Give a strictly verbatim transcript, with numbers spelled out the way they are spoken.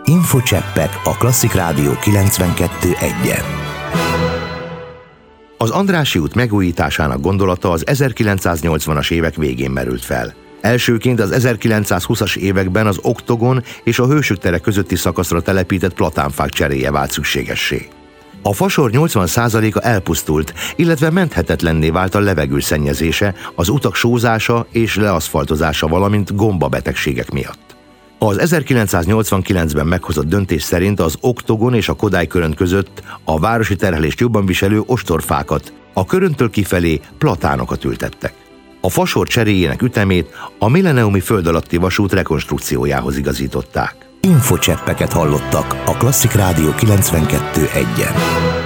Infocseppek a Klasszik Rádió kilencvenkettő egyen. Az Andrássy út megújításának gondolata az ezerkilencszáznyolcvanas évek végén merült fel. Elsőként az ezerkilencszázhúszas években az Oktogon és a Hősök tere közötti szakaszra telepített platánfák cseréje vált szükségessé. A fasor nyolcvan százaléka elpusztult, illetve menthetetlenné vált a levegő szennyezése, az utak sózása és leaszfaltozása, valamint gombabetegségek miatt. Az ezerkilencszáznyolcvankilencben meghozott döntés szerint az Oktogon és a Kodály Körönt között a városi terhelést jobban viselő ostorfákat, a Köröntől kifelé platánokat ültettek. A fasor cseréjének ütemét a milleniumi föld alatti vasút rekonstrukciójához igazították. Infocseppeket hallottak a Klasszik Rádió kilencvenkettő egyen.